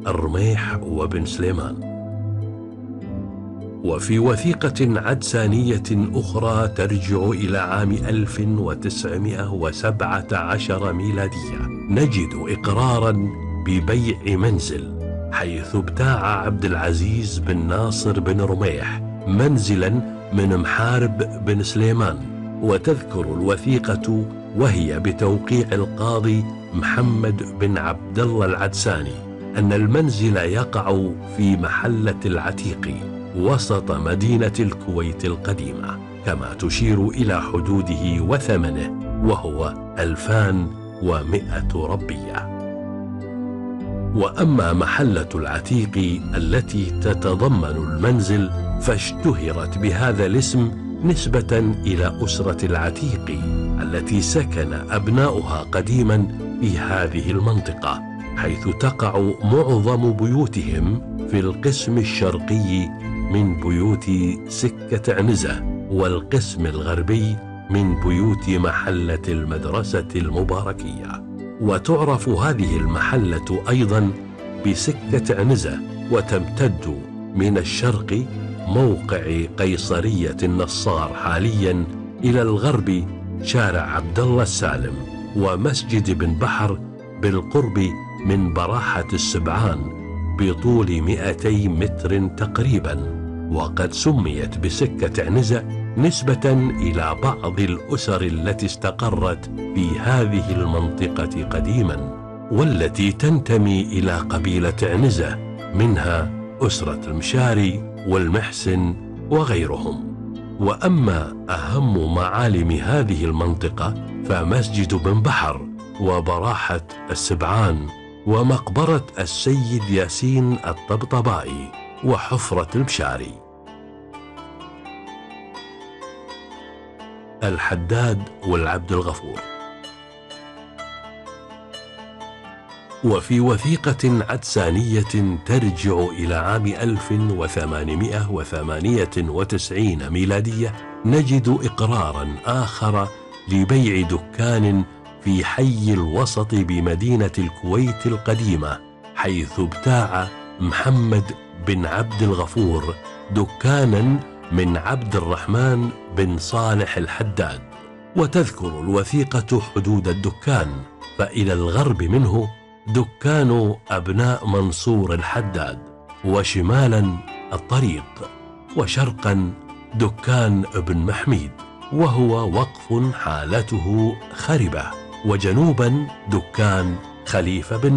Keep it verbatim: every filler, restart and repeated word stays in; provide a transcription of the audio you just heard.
الرميح وبن سليمان. وفي وثيقة عدسانية أخرى ترجع إلى عام ألف وتسعمائة وسبعة عشر ميلادية نجد إقراراً ببيع منزل، حيث ابتاع عبد العزيز بن ناصر بن رميح منزلاً من محارب بن سليمان. وتذكر الوثيقة وهي بتوقيع القاضي محمد بن عبد الله العدساني أن المنزل يقع في محلة العتيق وسط مدينة الكويت القديمة، كما تشير إلى حدوده وثمنه، وهو ألفان ومئة ربية. وأما محلة العتيق التي تتضمن المنزل فاشتهرت بهذا الاسم نسبة إلى أسرة العتيق التي سكن أبناؤها قديما في هذه المنطقة، حيث تقع معظم بيوتهم في القسم الشرقي من بيوت سكة عنزة، والقسم الغربي من بيوت محلة المدرسة المباركية. وتعرف هذه المحلة أيضا بسكة عنزة، وتمتد من الشرق موقع قيصرية النصار حاليا إلى الغرب شارع عبد الله السالم ومسجد بن بحر بالقرب من براحة السبعان بطول مئتي متر تقريبا. وقد سميت بسكة عنزة نسبة إلى بعض الأسر التي استقرت في هذه المنطقة قديما، والتي تنتمي إلى قبيلة عنزة، منها أسرة المشاري والمحسن وغيرهم. وأما أهم معالم هذه المنطقة فمسجد بن بحر وبراحة السبعان ومقبرة السيد ياسين الطبطبائي وحفرة المشاري. الحداد والعبد الغفور. وفي وثيقة عدسانية ترجع إلى عام ألف وثمانمائة وثمانية وتسعين ميلادية نجد إقراراً آخر لبيع دكان في حي الوسط بمدينة الكويت القديمة، حيث ابتاع محمد بن عبد الغفور دكاناً من عبد الرحمن بن صالح الحداد. وتذكر الوثيقة حدود الدكان، فإلى الغرب منه دكان أبناء منصور الحداد، وشمالا الطريق، وشرقا دكان ابن محميد وهو وقف حالته خربة، وجنوبا دكان خليفة بن